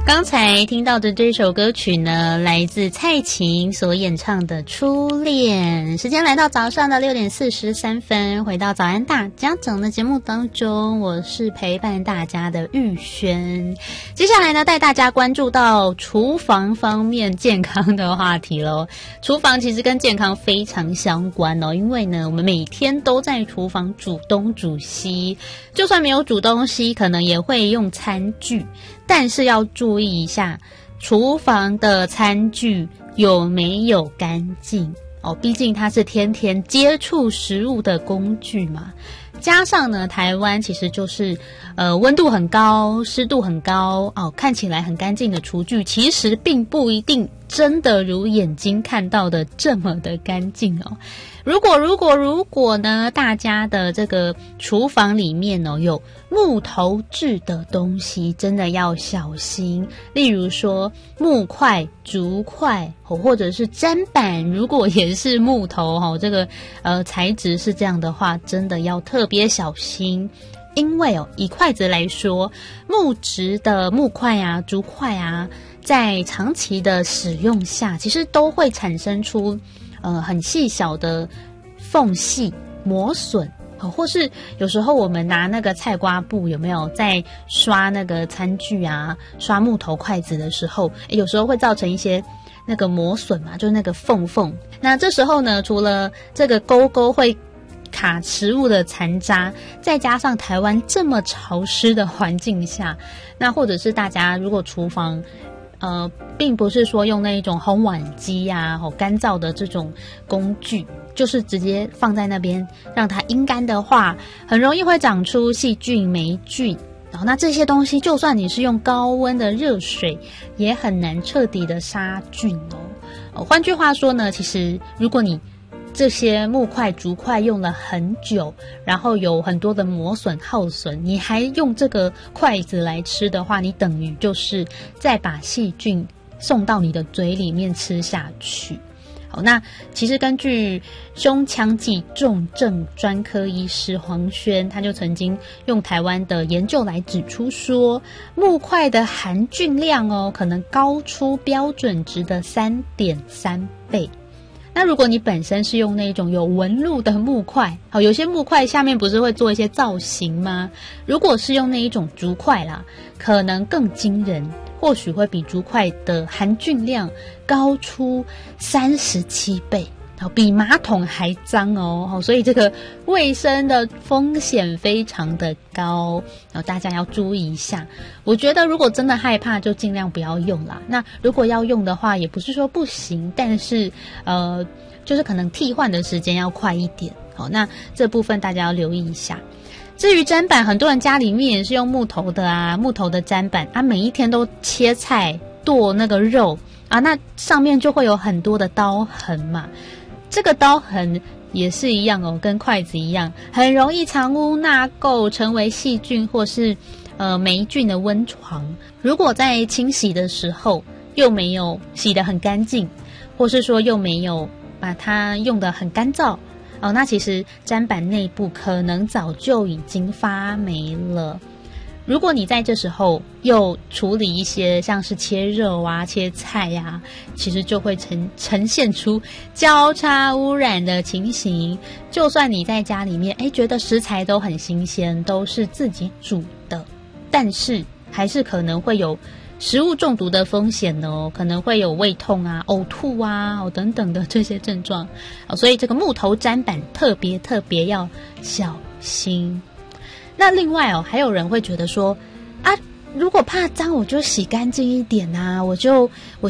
刚才听到的这首歌曲呢，来自蔡琴所演唱的《初恋》。时间来到早上的6:43，回到早安大家长的节目当中，我是陪伴大家的玉轩。接下来呢，带大家关注到厨房方面健康的话题咯。厨房其实跟健康非常相关哦，因为呢，我们每天都在厨房煮东煮西，就算没有煮东西，可能也会用餐具。但是要注意一下，厨房的餐具有没有干净哦？毕竟它是天天接触食物的工具嘛。加上呢，台湾其实就是温度很高、湿度很高哦，看起来很干净的厨具，其实并不一定真的如眼睛看到的这么的干净哦。如果呢，大家的这个厨房里面哦有木头制的东西，真的要小心。例如说木块、竹块，或者是砧板，如果也是木头哦，这个材质是这样的话，真的要特别小心。因为哦，以筷子来说，木质的木块啊、竹块啊，在长期的使用下，其实都会产生出很细小的缝隙磨损，或是有时候我们拿那个菜瓜布，有没有在刷那个餐具啊、刷木头筷子的时候，有时候会造成一些那个磨损嘛，就是那个缝。那这时候呢，除了这个勾勾会卡食物的残渣，再加上台湾这么潮湿的环境下，那或者是大家如果厨房并不是说用那一种烘碗机啊、干燥的这种工具，就是直接放在那边让它阴干的话，很容易会长出细菌、霉菌。然后那这些东西，就算你是用高温的热水，也很难彻底的杀菌哦。换句话说呢，其实如果你这些木块、竹块用了很久，然后有很多的磨损、耗损，你还用这个筷子来吃的话，你等于就是再把细菌送到你的嘴里面吃下去。好，那其实根据胸腔暨重症专科医师黄轩，他就曾经用台湾的研究来指出说，木块的含菌量哦，可能高出标准值的3.3倍。那如果你本身是用那种有纹路的木块，好，有些木块下面不是会做一些造型吗？如果是用那一种竹块啦，可能更惊人，或许会比竹块的含菌量高出37倍，比马桶还脏哦，所以这个卫生的风险非常的高，大家要注意一下。我觉得如果真的害怕，就尽量不要用啦。那如果要用的话，也不是说不行，但是就是可能替换的时间要快一点。好，那这部分大家要留意一下。至于砧板，很多人家里面也是用木头的啊，木头的砧板啊，每一天都切菜、剁那个肉啊，那上面就会有很多的刀痕嘛。这个刀痕也是一样哦，跟筷子一样，很容易藏污纳垢，成为细菌或是霉菌的温床。如果在清洗的时候又没有洗得很干净，或是说又没有把它用得很干燥哦，那其实砧板内部可能早就已经发霉了。如果你在这时候又处理一些像是切肉啊、切菜啊，其实就会呈现出交叉污染的情形。就算你在家里面觉得食材都很新鲜，都是自己煮的，但是还是可能会有食物中毒的风险哦，可能会有胃痛啊、呕吐啊等等的这些症状所以这个木头砧板特别要小心。那另外还有人会觉得说啊，如果怕脏，我就洗干净一点啊，我就